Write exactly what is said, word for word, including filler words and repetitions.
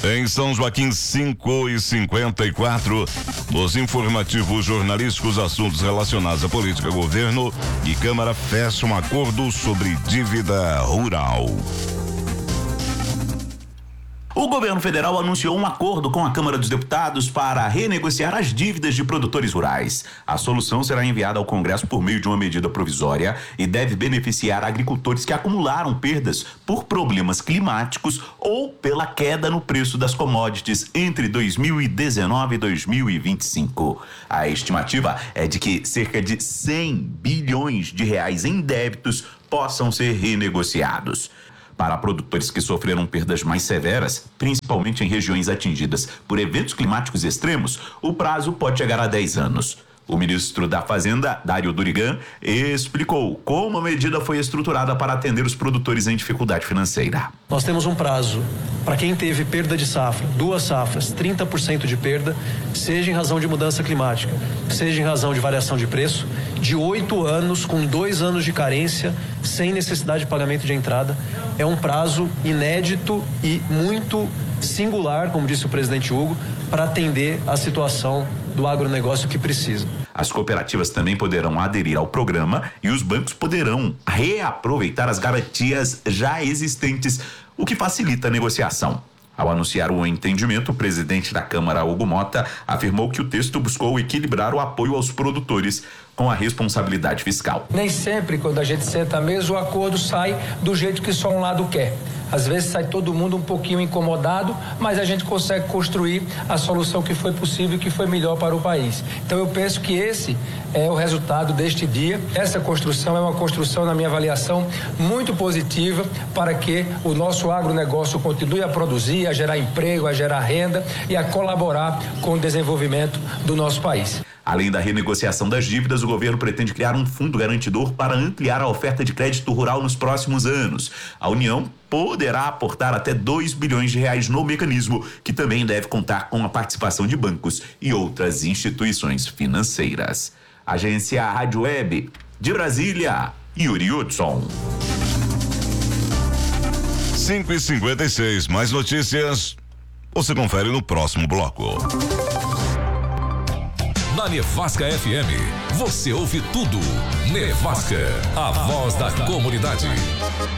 Em São Joaquim, cinco e cinquenta e quatro, nos informativos jornalísticos, assuntos relacionados à política, governo e Câmara fecham um acordo sobre dívida rural. O governo federal anunciou um acordo com a Câmara dos Deputados para renegociar as dívidas de produtores rurais. A solução será enviada ao Congresso por meio de uma medida provisória e deve beneficiar agricultores que acumularam perdas por problemas climáticos ou pela queda no preço das commodities entre dois mil e dezenove e dois mil e vinte e cinco. A estimativa é de que cerca de cem bilhões de reais em débitos possam ser renegociados. Para produtores que sofreram perdas mais severas, principalmente em regiões atingidas por eventos climáticos extremos, o prazo pode chegar a dez anos. O ministro da Fazenda, Dário Durigan, explicou como a medida foi estruturada para atender os produtores em dificuldade financeira. Nós temos um prazo para quem teve perda de safra, duas safras, trinta por cento de perda, seja em razão de mudança climática, seja em razão de variação de preço, de oito anos com dois anos de carência, sem necessidade de pagamento de entrada. É um prazo inédito e muito singular, como disse o presidente Hugo, para atender a situação do agronegócio que precisa. As cooperativas também poderão aderir ao programa e os bancos poderão reaproveitar as garantias já existentes, o que facilita a negociação. Ao anunciar o entendimento, o presidente da Câmara, Hugo Mota, afirmou que o texto buscou equilibrar o apoio aos produtores com a responsabilidade fiscal. Nem sempre, quando a gente senta à mesa, o acordo sai do jeito que só um lado quer. Às vezes sai todo mundo um pouquinho incomodado, mas a gente consegue construir a solução que foi possível e que foi melhor para o país. Então eu penso que esse é o resultado deste dia. Essa construção é uma construção, na minha avaliação, muito positiva para que o nosso agronegócio continue a produzir, a gerar emprego, a gerar renda e a colaborar com o desenvolvimento do nosso país. Além da renegociação das dívidas, o governo pretende criar um fundo garantidor para ampliar a oferta de crédito rural nos próximos anos. A União poderá aportar até dois bilhões de reais no mecanismo, que também deve contar com a participação de bancos e outras instituições financeiras. Agência Rádio Web de Brasília, Yuri Hudson. cinco e cinquenta e seis, mais notícias você confere no próximo bloco. Na Nevasca F M, você ouve tudo. Nevasca, a voz da comunidade.